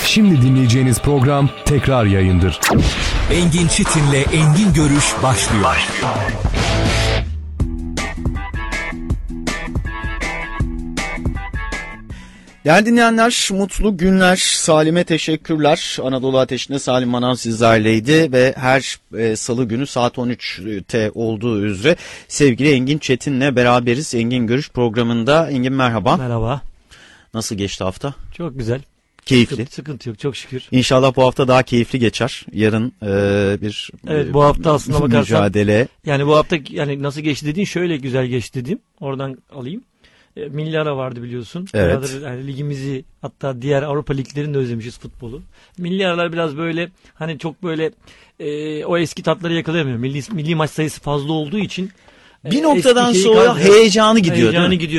Şimdi dinleyeceğiniz program tekrar yayındır. Engin Çetin'le Engin Görüş başlıyor. Değerli dinleyenler, mutlu günler, Salim'e teşekkürler. Anadolu Ateşi'nde Salim Manav sizlerleydi ve her salı günü saat 13'te olduğu üzere sevgili Engin Çetin'le beraberiz. Engin Görüş programında. Engin merhaba. Merhaba. Nasıl geçti hafta? Çok güzel. Keyifli. Sıkıntı yok, çok şükür. İnşallah bu hafta daha keyifli geçer. Yarın bir Evet, bu hafta aslında bakarsan mücadele. yani bu hafta yani nasıl geçti dediğin şöyle güzel geçti dediğim. Oradan alayım. Milli ara vardı biliyorsun. Evet. Bayağıdır yani ligimizi, hatta diğer Avrupa liglerini de özlemişiz, futbolu. Milli aralar biraz böyle hani çok böyle o eski tatları yakalayamıyor. Milli maç sayısı fazla olduğu için Bir noktadan eski şeyi sonra kaybediyor. heyecanı gidiyor değil mi? Gidiyor.